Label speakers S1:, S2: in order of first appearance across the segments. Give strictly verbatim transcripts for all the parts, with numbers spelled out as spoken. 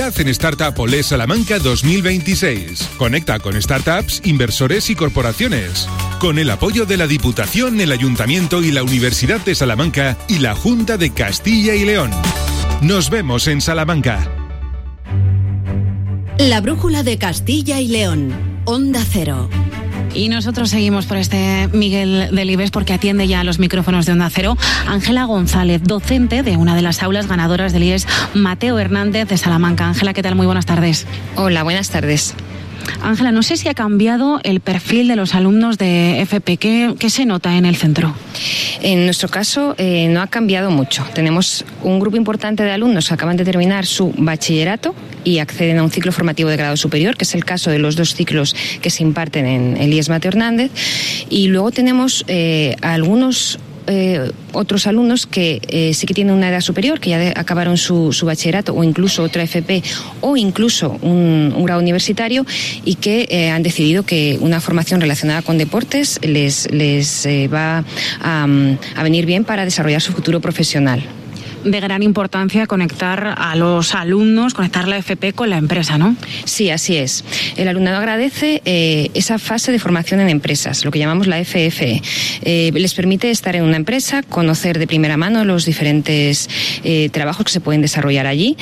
S1: En Startup Olé Salamanca dos mil veintiséis. Conecta con startups, inversores y corporaciones. Con el apoyo de la Diputación, el Ayuntamiento y la Universidad de Salamanca y la Junta de Castilla y León. Nos vemos en Salamanca.
S2: La brújula de Castilla y León. Onda Cero.
S3: Y nosotros seguimos por este Miguel Delibes porque atiende ya a los micrófonos de Onda Cero Ángela González, docente de una de las aulas ganadoras del I E S Mateo Hernández de Salamanca. Ángela, ¿qué tal? Muy buenas tardes.
S4: Hola, buenas tardes.
S3: Ángela, no sé si ha cambiado el perfil de los alumnos de F P. ¿Qué, qué se nota en el centro?
S4: En nuestro caso eh, no ha cambiado mucho. Tenemos un grupo importante de alumnos que acaban de terminar su bachillerato y acceden a un ciclo formativo de grado superior, que es el caso de los dos ciclos que se imparten en el I E S Mateo Hernández. Y luego tenemos eh, algunos Eh, otros alumnos que eh, sí que tienen una edad superior, que ya de, acabaron su, su bachillerato o incluso otra F P o incluso un, un grado universitario y que eh, han decidido que una formación relacionada con deportes les, les eh, va a, a venir bien para desarrollar su futuro profesional.
S3: De gran importancia conectar a los alumnos, conectar la F P con la empresa, ¿no?
S4: Sí, así es. El alumnado agradece eh, esa fase de formación en empresas, lo que llamamos la F F E. Eh, les permite estar en una empresa, conocer de primera mano los diferentes eh, trabajos que se pueden desarrollar allí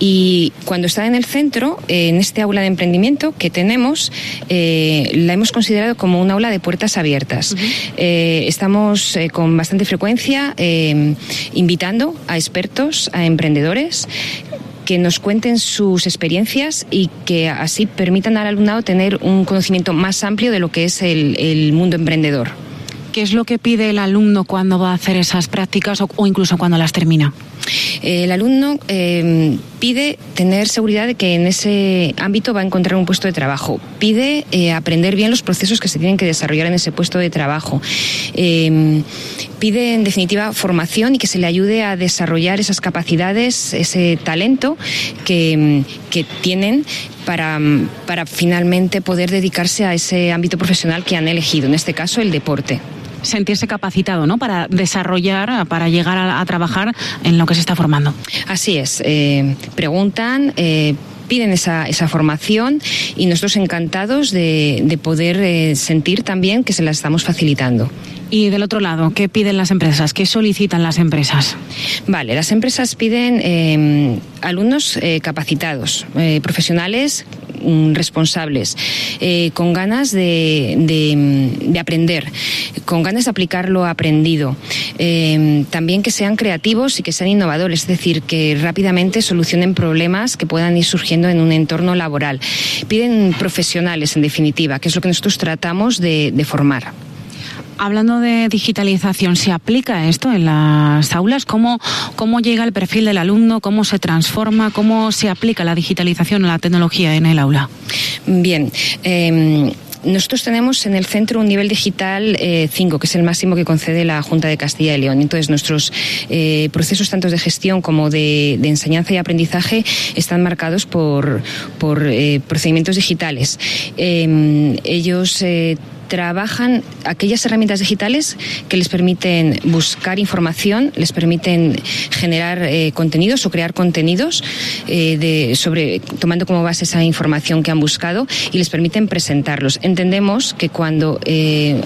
S4: y cuando están en el centro, eh, en este aula de emprendimiento que tenemos, eh, la hemos considerado como un aula de puertas abiertas. Uh-huh. Eh, estamos eh, con bastante frecuencia eh, invitando a expertos, a emprendedores que nos cuenten sus experiencias y que así permitan al alumnado tener un conocimiento más amplio de lo que es el, el mundo emprendedor.
S3: ¿Qué es lo que pide el alumno cuando va a hacer esas prácticas o, o incluso cuando las termina?
S4: El alumno eh, pide tener seguridad de que en ese ámbito va a encontrar un puesto de trabajo. Pide eh, aprender bien los procesos que se tienen que desarrollar en ese puesto de trabajo. Eh, pide, en definitiva, formación y que se le ayude a desarrollar esas capacidades, ese talento que, que tienen para, para finalmente poder dedicarse a ese ámbito profesional que han elegido, en este caso el deporte.
S3: Sentirse capacitado, ¿no?, para desarrollar, para llegar a, a trabajar en lo que se está formando.
S4: Así es. Eh, preguntan, eh, piden esa, esa formación y nosotros encantados de, de poder eh, sentir también que se la estamos facilitando.
S3: Y del otro lado, ¿qué piden las empresas? ¿Qué solicitan las empresas?
S4: Vale, las empresas piden eh, alumnos eh, capacitados, eh, profesionales responsables, eh, con ganas de, de, de aprender, con ganas de aplicar lo aprendido, eh, también que sean creativos y que sean innovadores, es decir, que rápidamente solucionen problemas que puedan ir surgiendo en un entorno laboral. Piden profesionales, en definitiva, que es lo que nosotros tratamos de, de formar.
S3: Hablando de digitalización, ¿se aplica esto en las aulas? ¿Cómo, cómo llega el perfil del alumno? ¿Cómo se transforma? ¿Cómo se aplica la digitalización o la tecnología en el aula?
S4: Bien, eh... nosotros tenemos en el centro un nivel digital eh, cinco, que es el máximo que concede la Junta de Castilla y León. Entonces, nuestros eh, procesos tanto de gestión como de, de enseñanza y aprendizaje están marcados por, por eh, procedimientos digitales. Eh, ellos eh, trabajan aquellas herramientas digitales que les permiten buscar información, les permiten generar eh, contenidos o crear contenidos eh, de, sobre, tomando como base esa información que han buscado y les permiten presentarlos. Entendemos que cuando eh,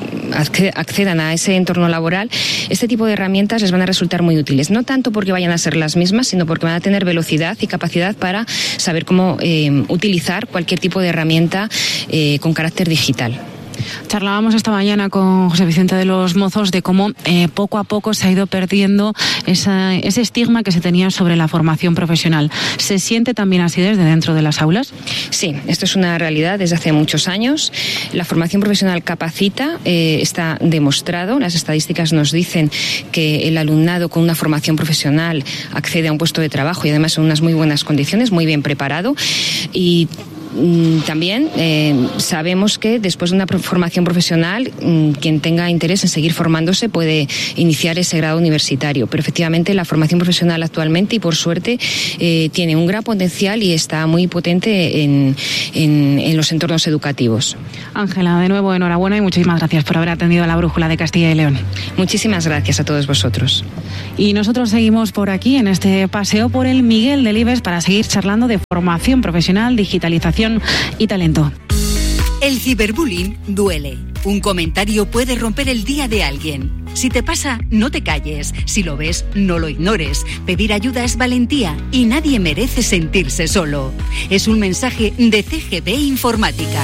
S4: accedan a ese entorno laboral, este tipo de herramientas les van a resultar muy útiles. No tanto porque vayan a ser las mismas, sino porque van a tener velocidad y capacidad para saber cómo eh, utilizar cualquier tipo de herramienta eh, con carácter digital.
S3: Charlábamos esta mañana con José Vicente de los Mozos de cómo eh, poco a poco se ha ido perdiendo esa, ese estigma que se tenía sobre la formación profesional. ¿Se siente también así desde dentro de las aulas?
S4: Sí, esto es una realidad desde hace muchos años. La formación profesional capacita, eh, está demostrado. Las estadísticas nos dicen que el alumnado con una formación profesional accede a un puesto de trabajo y además en unas muy buenas condiciones, muy bien preparado. Y también eh, sabemos que después de una formación profesional, quien tenga interés en seguir formándose puede iniciar ese grado universitario. Pero efectivamente la formación profesional actualmente, y por suerte, eh, tiene un gran potencial y está muy potente en, en, en los entornos educativos.
S3: Ángela, de nuevo enhorabuena y muchísimas gracias por haber atendido a la Brújula de Castilla y León.
S4: Muchísimas gracias a todos vosotros.
S3: Y nosotros seguimos por aquí en este paseo por el Miguel Delibes para seguir charlando de formación profesional, digitalización y talento.
S5: El ciberbullying duele. Un comentario puede romper el día de alguien. Si te pasa, no te calles. Si lo ves, no lo ignores. Pedir ayuda es valentía y nadie merece sentirse solo. Es un mensaje de C G B Informática.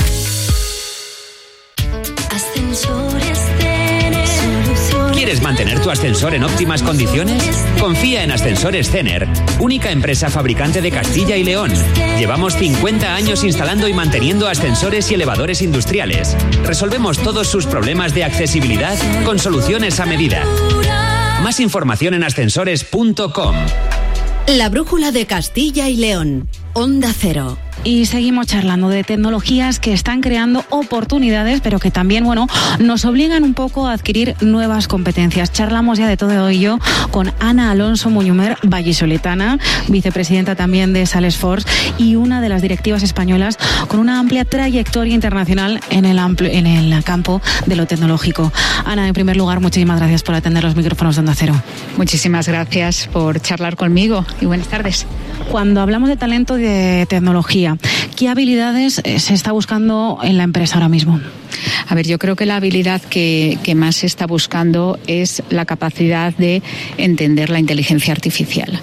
S6: ¿Quieres mantener tu ascensor en óptimas condiciones? Confía en Ascensores Cener, única empresa fabricante de Castilla y León. Llevamos cincuenta años instalando y manteniendo ascensores y elevadores industriales. Resolvemos todos sus problemas de accesibilidad con soluciones a medida. Más información en ascensores punto com.
S2: La Brújula de Castilla y León. Onda Cero.
S3: Y seguimos charlando de tecnologías que están creando oportunidades, pero que también, bueno, nos obligan un poco a adquirir nuevas competencias. Charlamos ya de todo ello con Ana Alonso Muñumer, vallisoletana, vicepresidenta también de Salesforce y una de las directivas españolas con una amplia trayectoria internacional en el, ampli- en el campo de lo tecnológico. Ana, en primer lugar, muchísimas gracias por atender los micrófonos de Onda Cero.
S7: Muchísimas gracias por charlar conmigo y buenas tardes.
S3: Cuando hablamos de talento y de tecnología, ¿qué habilidades se está buscando en la empresa ahora mismo?
S7: A ver, yo creo que la habilidad que, que más se está buscando es la capacidad de entender la inteligencia artificial.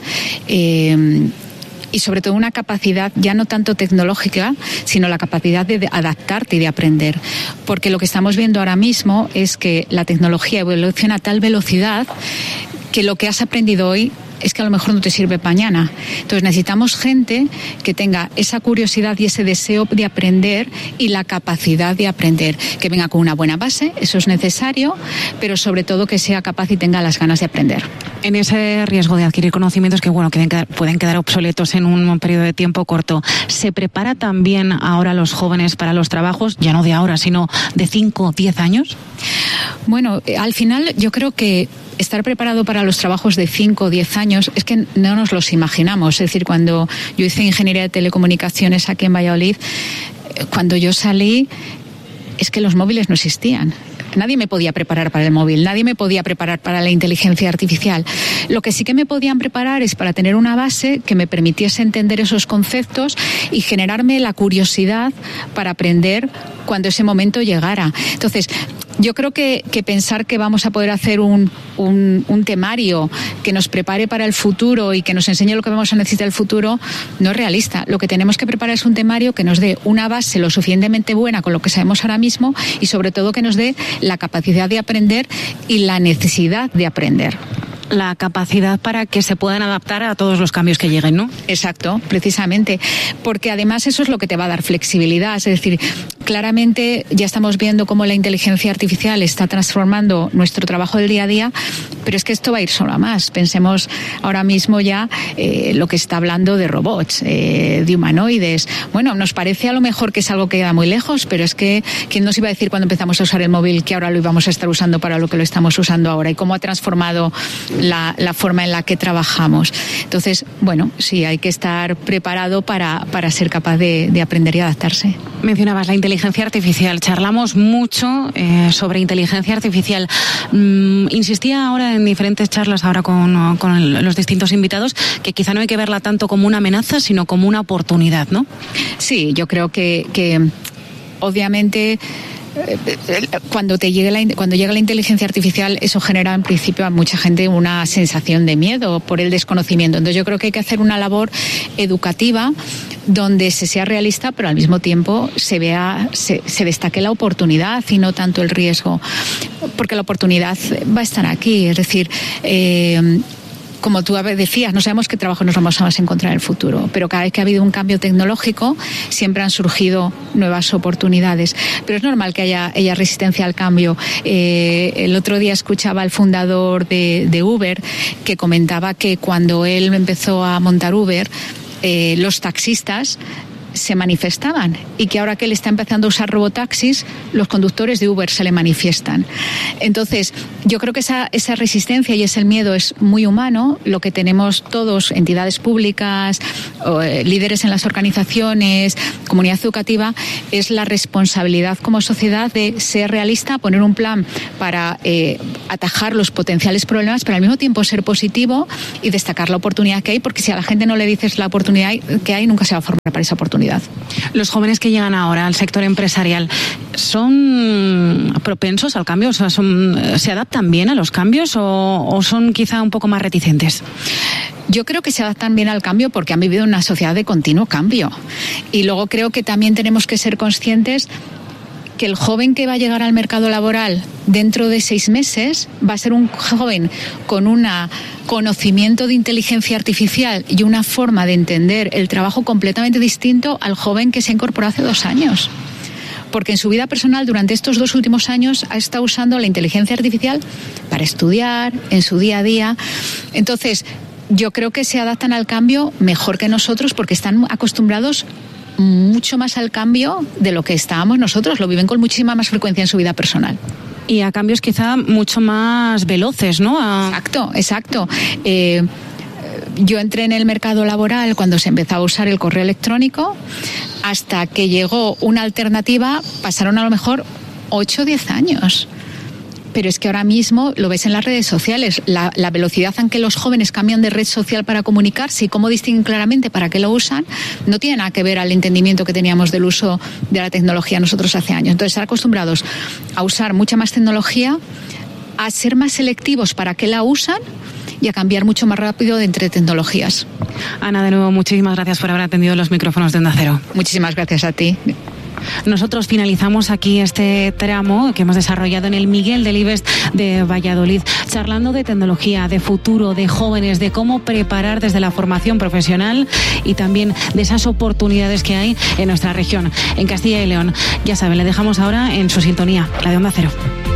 S7: Eh, y sobre todo una capacidad ya no tanto tecnológica, sino la capacidad de adaptarte y de aprender. Porque lo que estamos viendo ahora mismo es que la tecnología evoluciona a tal velocidad que lo que has aprendido hoy es que a lo mejor no te sirve mañana. Entonces necesitamos gente que tenga esa curiosidad y ese deseo de aprender y la capacidad de aprender, que venga con una buena base, eso es necesario, pero sobre todo que sea capaz y tenga las ganas de aprender.
S3: En ese riesgo de adquirir conocimientos que, bueno, pueden quedar, pueden quedar obsoletos en un periodo de tiempo corto, ¿se prepara también ahora los jóvenes para los trabajos, ya no de ahora, sino de cinco o diez años?
S7: Bueno, al final yo creo que estar preparado para los trabajos de cinco o diez años es que no nos los imaginamos. Es decir, cuando yo hice ingeniería de telecomunicaciones aquí en Valladolid, cuando yo salí, es que los móviles no existían. Nadie me podía preparar para el móvil, nadie me podía preparar para la inteligencia artificial. Lo que sí que me podían preparar es para tener una base que me permitiese entender esos conceptos y generarme la curiosidad para aprender cuando ese momento llegara. Entonces, yo creo que, que pensar que vamos a poder hacer un, un, un temario que nos prepare para el futuro y que nos enseñe lo que vamos a necesitar en el futuro no es realista. Lo que tenemos que preparar es un temario que nos dé una base lo suficientemente buena con lo que sabemos ahora mismo y sobre todo que nos dé la capacidad de aprender y la necesidad de aprender.
S3: La capacidad para que se puedan adaptar a todos los cambios que lleguen, ¿no?
S7: Exacto, precisamente, porque además eso es lo que te va a dar flexibilidad, es decir, claramente ya estamos viendo cómo la inteligencia artificial está transformando nuestro trabajo del día a día, pero es que esto va a ir solo a más. Pensemos ahora mismo ya eh, lo que está hablando de robots, eh, de humanoides. Bueno, nos parece a lo mejor que es algo que queda muy lejos, pero es que ¿quién nos iba a decir cuando empezamos a usar el móvil que ahora lo íbamos a estar usando para lo que lo estamos usando ahora y cómo ha transformado La, la forma en la que trabajamos? Entonces, bueno, sí, hay que estar preparado para, para ser capaz de, de aprender y adaptarse.
S3: Mencionabas la inteligencia artificial. Charlamos mucho eh, sobre inteligencia artificial. Mm, insistía ahora en diferentes charlas ahora con, con los distintos invitados que quizá no hay que verla tanto como una amenaza, sino como una oportunidad, ¿no?
S7: Sí, yo creo que, que obviamente cuando te llegue la, cuando llega la inteligencia artificial, eso genera en principio a mucha gente una sensación de miedo por el desconocimiento. Entonces yo creo que hay que hacer una labor educativa donde se sea realista, pero al mismo tiempo se vea, se, se destaque la oportunidad y no tanto el riesgo, porque la oportunidad va a estar aquí. Es decir, eh, como tú decías, no sabemos qué trabajo nos vamos a encontrar en el futuro, pero cada vez que ha habido un cambio tecnológico siempre han surgido nuevas oportunidades. Pero es normal que haya, haya resistencia al cambio. Eh, el otro día escuchaba al fundador de, de Uber que comentaba que cuando él empezó a montar Uber, eh, los taxistas se manifestaban y que ahora que él está empezando a usar robotaxis, los conductores de Uber se le manifiestan. Entonces, yo creo que esa, esa resistencia y ese miedo es muy humano. Lo que tenemos todos, entidades públicas, o, eh, líderes en las organizaciones, comunidad educativa, es la responsabilidad como sociedad de ser realista, poner un plan para eh, atajar los potenciales problemas, pero al mismo tiempo ser positivo y destacar la oportunidad que hay, porque si a la gente no le dices la oportunidad que hay, nunca se va a formar para esa oportunidad.
S3: Los jóvenes que llegan ahora al sector empresarial, ¿son propensos al cambio? O sea, son, ¿se adaptan bien a los cambios o, o son quizá un poco más reticentes?
S7: Yo creo que se adaptan bien al cambio porque han vivido en una sociedad de continuo cambio. Y luego creo que también tenemos que ser conscientes que el joven que va a llegar al mercado laboral dentro de seis meses va a ser un joven con un conocimiento de inteligencia artificial y una forma de entender el trabajo completamente distinto al joven que se incorporó hace dos años. Porque en su vida personal, durante estos dos últimos años, ha estado usando la inteligencia artificial para estudiar, en su día a día. Entonces, yo creo que se adaptan al cambio mejor que nosotros porque están acostumbrados mucho más al cambio de lo que estábamos nosotros, lo viven con muchísima más frecuencia en su vida personal.
S3: Y a cambios quizá mucho más veloces, ¿no? A...
S7: Exacto, exacto. Eh, yo entré en el mercado laboral cuando se empezó a usar el correo electrónico, hasta que llegó una alternativa, pasaron a lo mejor ocho o diez años. Pero es que ahora mismo lo ves en las redes sociales, la, la velocidad en que los jóvenes cambian de red social para comunicarse y cómo distinguen claramente para qué lo usan, no tiene nada que ver al entendimiento que teníamos del uso de la tecnología nosotros hace años. Entonces, estar acostumbrados a usar mucha más tecnología, a ser más selectivos para qué la usan y a cambiar mucho más rápido de entre tecnologías.
S3: Ana, de nuevo, muchísimas gracias por haber atendido los micrófonos de Onda Cero.
S7: Muchísimas gracias a ti.
S3: Nosotros finalizamos aquí este tramo que hemos desarrollado en el Miguel Delibes de Valladolid, charlando de tecnología, de futuro, de jóvenes, de cómo preparar desde la formación profesional y también de esas oportunidades que hay en nuestra región, en Castilla y León. Ya saben, le dejamos ahora en su sintonía, la de Onda Cero.